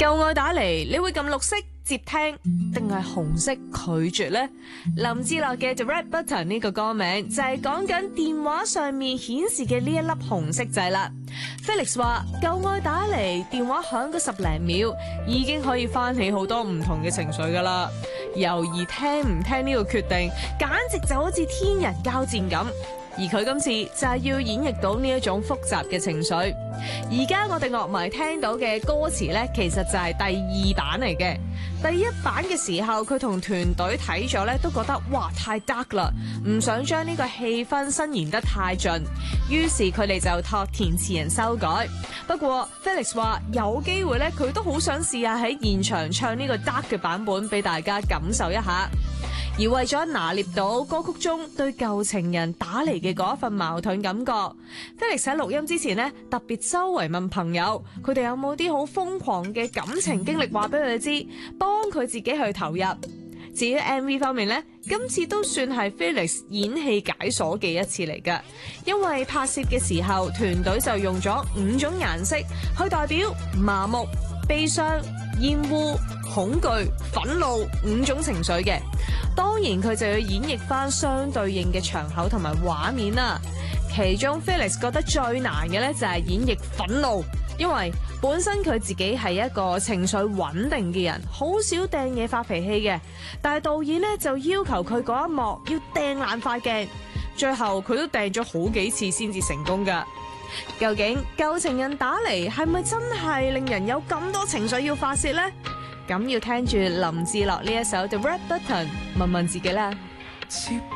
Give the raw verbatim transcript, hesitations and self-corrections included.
舊愛打嚟，你會撳綠色接聽，定係紅色拒絕呢？林志樂嘅《The Red Button》呢個歌名就係講緊電話上面顯示嘅呢一粒紅色掣啦。Felix 話舊愛打嚟，電話響嗰十零秒，已經可以翻起好多唔同嘅情緒噶啦。猶豫聽唔聽呢個決定，簡直就好似天人交戰咁。而佢今次就係要演繹到呢一種複雜嘅情緒。而家我哋樂迷聽到嘅歌詞呢，其實就係第二版嚟嘅。第一版嘅時候，佢同團隊睇咗呢，都覺得哇太 dark 啦，唔想將呢個氣氛伸延得太盡，於是佢哋就託填詞人修改。不過 Felix 話有機會呢，佢都好想試下喺現場唱呢個 dark 嘅版本俾大家感受一下。而為咗拿捏到歌曲中對舊情人打嚟嘅嗰一份矛盾感覺， Felix 喺錄音之前呢，特別周圍問朋友，佢哋有冇啲好瘋狂嘅感情經歷話俾佢哋知，幫佢自己去投入。至於 M V 方面呢，今次都算係 Felix 演戲解鎖嘅一次嚟㗎，因為拍攝嘅時候，團隊就用咗五種顏色去代表麻木、悲傷、厭惡、恐懼、憤怒五種情緒嘅。當然佢就要演繹翻相對應嘅場口同埋畫面啦。其中 Felix 覺得最難嘅咧就係演繹憤怒，因為本身佢自己係一個情緒穩定嘅人，好少掟嘢發脾氣嘅。但係導演咧就要求佢嗰一幕要掟爛塊鏡，最後佢都掟咗好幾次先至成功噶。究竟舊情人打嚟係咪真係令人有咁多情緒要發洩呢？咁要聽住林志樂呢一首《The Red Button》，問問自己啦。